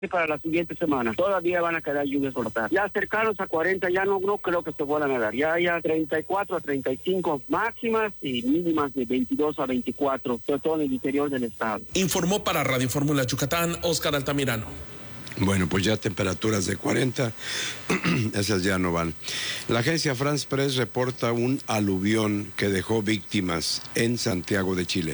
para la siguiente semana. Todavía van a quedar lluvias por la tarde. Ya cercanos a 40 ya no creo que se vuelvan a dar. Ya 34 a 35 máximas y mínimas de 22 a 24, sobre todo en el interior del estado. Informó para Radio Fórmula Yucatán, Óscar Altamirano. Bueno, pues ya temperaturas de 40, esas ya no van. La agencia France Press reporta un aluvión que dejó víctimas en Santiago de Chile.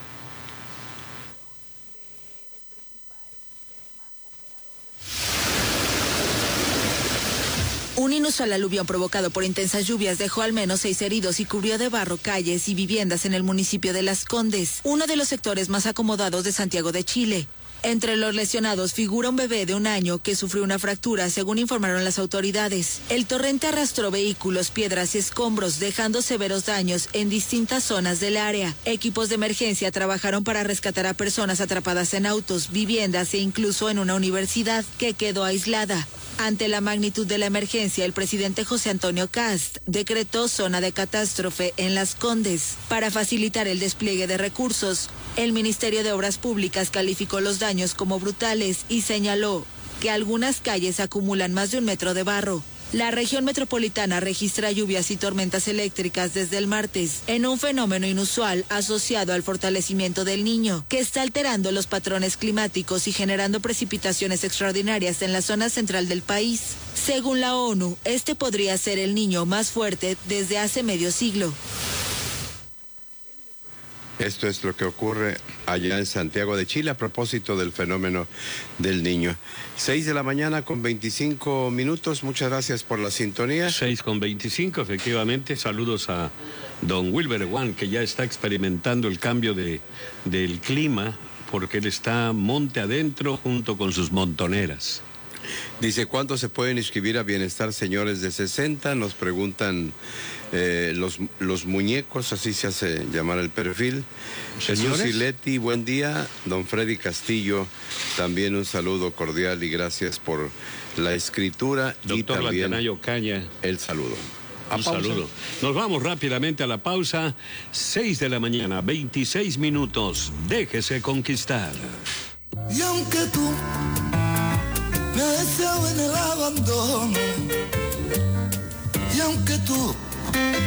Un inusual aluvión provocado por intensas lluvias dejó al menos 6 heridos y cubrió de barro calles y viviendas en el municipio de Las Condes, uno de los sectores más acomodados de Santiago de Chile. Entre los lesionados figura un bebé de 1 año que sufrió una fractura, según informaron las autoridades. El torrente arrastró vehículos, piedras y escombros, dejando severos daños en distintas zonas del área. Equipos de emergencia trabajaron para rescatar a personas atrapadas en autos, viviendas e incluso en una universidad que quedó aislada. Ante la magnitud de la emergencia, el presidente José Antonio Kast decretó zona de catástrofe en Las Condes. Para facilitar el despliegue de recursos, el Ministerio de Obras Públicas calificó los daños como brutales y señaló que algunas calles acumulan más de 1 metro de barro. La región metropolitana registra lluvias y tormentas eléctricas desde el martes, en un fenómeno inusual asociado al fortalecimiento del Niño, que está alterando los patrones climáticos y generando precipitaciones extraordinarias en la zona central del país. Según la ONU, este podría ser el Niño más fuerte desde hace medio siglo. Esto es lo que ocurre allá en Santiago de Chile a propósito del fenómeno del Niño. 6 de la mañana con 25 minutos. Muchas gracias por la sintonía. 6:25, efectivamente. Saludos a don Wilber Juan, que ya está experimentando el cambio del clima, porque él está monte adentro junto con sus montoneras. Dice, ¿cuántos se pueden inscribir a Bienestar Señores de 60? Nos preguntan los muñecos, así se hace llamar el perfil. ¿Señores? Jesús Ileti, buen día. Don Freddy Castillo, también un saludo cordial y gracias por la escritura. Doctor y también Latanayo Caña. el saludo. Un saludo. Nos vamos rápidamente a la pausa. 6 de la mañana, 26 minutos. Déjese conquistar. Y aunque tú me has deseado en el abandono, y aunque tú